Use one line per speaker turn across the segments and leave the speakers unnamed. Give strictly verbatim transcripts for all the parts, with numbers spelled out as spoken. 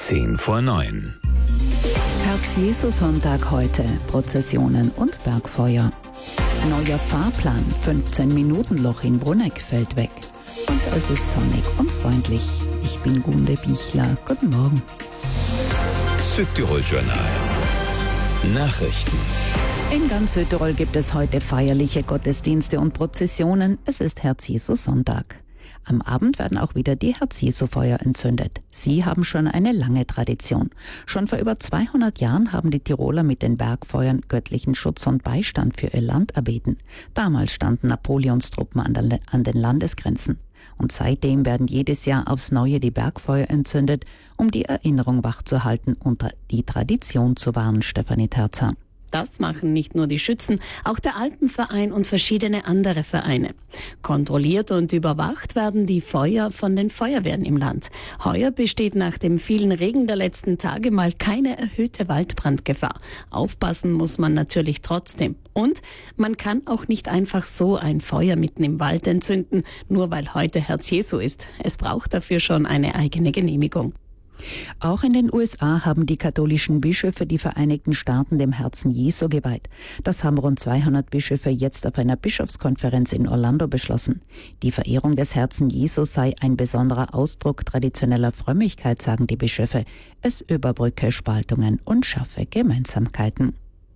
Zehn vor neun.
Herz-Jesu-Sonntag heute, Prozessionen und Bergfeuer. Neuer Fahrplan, fünfzehn Minuten Loch in Bruneck fällt weg. Und es ist sonnig und freundlich. Ich bin Gunde Bichler. Guten Morgen.
Südtirol-Journal. Nachrichten.
In ganz Südtirol gibt es heute feierliche Gottesdienste und Prozessionen. Es ist Herz-Jesu-Sonntag. Am Abend werden auch wieder die Herz-Jesu-Feuer entzündet. Sie haben schon eine lange Tradition. Schon vor über zweihundert Jahren haben die Tiroler mit den Bergfeuern göttlichen Schutz und Beistand für ihr Land erbeten. Damals standen Napoleonstruppen an, der, an den Landesgrenzen. Und seitdem werden jedes Jahr aufs Neue die Bergfeuer entzündet, um die Erinnerung wachzuhalten und die Tradition zu wahren, Stefanie Terzer.
Das machen nicht nur die Schützen, auch der Alpenverein und verschiedene andere Vereine. Kontrolliert und überwacht werden die Feuer von den Feuerwehren im Land. Heuer besteht nach dem vielen Regen der letzten Tage mal keine erhöhte Waldbrandgefahr. Aufpassen muss man natürlich trotzdem. Und man kann auch nicht einfach so ein Feuer mitten im Wald entzünden, nur weil heute Herz Jesu ist. Es braucht dafür schon eine eigene Genehmigung.
Auch in den U S A haben die katholischen Bischöfe die Vereinigten Staaten dem Herzen Jesu geweiht. Das haben rund zweihundert Bischöfe jetzt auf einer Bischofskonferenz in Orlando beschlossen. Die Verehrung des Herzen Jesu sei ein besonderer Ausdruck traditioneller Frömmigkeit, sagen die Bischöfe. Es überbrücke Spaltungen und schaffe Gemeinsamkeiten.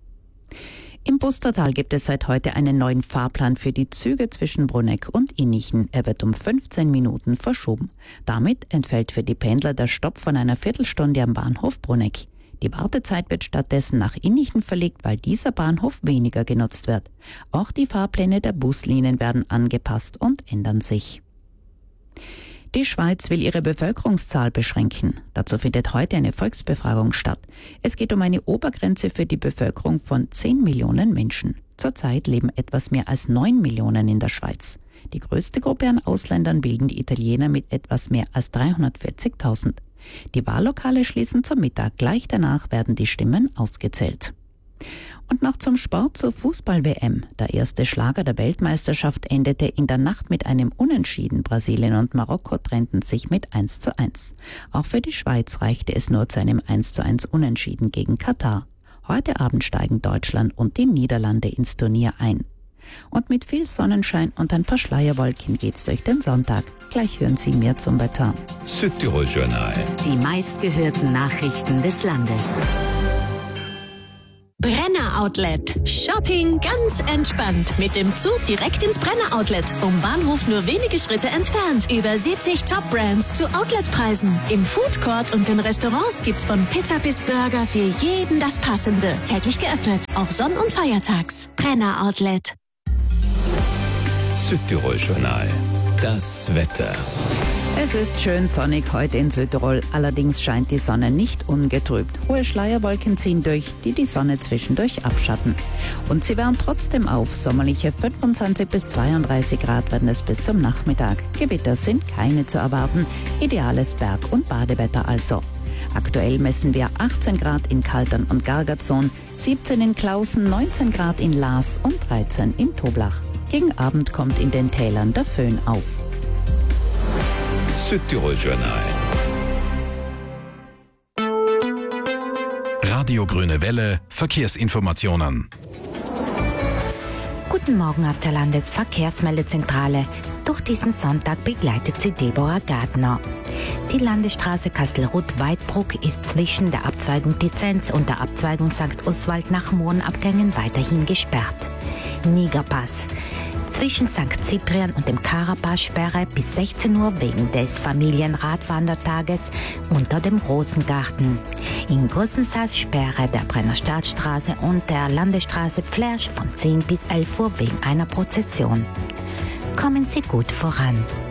Im Pustertal gibt es seit heute einen neuen Fahrplan für die Züge zwischen Bruneck und Innichen. Er wird um fünfzehn Minuten verschoben. Damit entfällt für die Pendler der Stopp von einer Viertelstunde am Bahnhof Bruneck. Die Wartezeit wird stattdessen nach Innichen verlegt, weil dieser Bahnhof weniger genutzt wird. Auch die Fahrpläne der Buslinien werden angepasst und ändern sich. Die Schweiz will ihre Bevölkerungszahl beschränken. Dazu findet heute eine Volksbefragung statt. Es geht um eine Obergrenze für die Bevölkerung von zehn Millionen Menschen. Zurzeit leben etwas mehr als neun Millionen in der Schweiz. Die größte Gruppe an Ausländern bilden die Italiener mit etwas mehr als dreihundertvierzigtausend. Die Wahllokale schließen zum Mittag. Gleich danach werden die Stimmen ausgezählt. Und noch zum Sport, zur Fußball-W M. Der erste Schlager der Weltmeisterschaft endete in der Nacht mit einem Unentschieden. Brasilien und Marokko trennten sich mit eins zu eins. Auch für die Schweiz reichte es nur zu einem eins zu eins Unentschieden gegen Katar. Heute Abend steigen Deutschland und die Niederlande ins Turnier ein. Und mit viel Sonnenschein und ein paar Schleierwolken geht's durch den Sonntag. Gleich hören Sie mehr zum Wetter.
Südtirol-Journal.
Die meistgehörten Nachrichten des Landes. Brenner Outlet. Shopping ganz entspannt. Mit dem Zug direkt ins Brenner Outlet. Vom Bahnhof nur wenige Schritte entfernt. Über siebzig Top-Brands zu Outletpreisen. Im Food Court und den Restaurants gibt's von Pizza bis Burger für jeden das Passende. Täglich geöffnet. Auch Sonn- und Feiertags. Brenner Outlet.
Südtirol-Journal. Das Wetter.
Es ist schön sonnig heute in Südtirol, allerdings scheint die Sonne nicht ungetrübt. Hohe Schleierwolken ziehen durch, die die Sonne zwischendurch abschatten. Und sie wärmen trotzdem auf. Sommerliche fünfundzwanzig bis zweiunddreißig Grad werden es bis zum Nachmittag. Gewitter sind keine zu erwarten. Ideales Berg- und Badewetter also. Aktuell messen wir achtzehn Grad in Kaltern und Gargatzon, siebzehn in Klausen, neunzehn Grad in Laas und dreizehn in Toblach. Gegen Abend kommt in den Tälern der Föhn auf.
Südtirol-Journal.
Radio Grüne Welle, Verkehrsinformationen.
Guten Morgen aus der Landesverkehrsmeldezentrale. Durch diesen Sonntag begleitet sie Deborah Gardner. Die Landesstraße Kastelruth-Weidbruck ist zwischen der Abzweigung Dizenz und der Abzweigung Sankt Oswald nach Mohrenabgängen weiterhin gesperrt. Nigerpass. Zwischen Sankt Cyprian und dem Karapass Sperre bis sechzehn Uhr wegen des Familienradwandertages unter dem Rosengarten. In Grossensaas Sperre der Brennerstadtstraße und der Landesstraße Flersch von zehn bis elf Uhr wegen einer Prozession. Kommen Sie gut voran.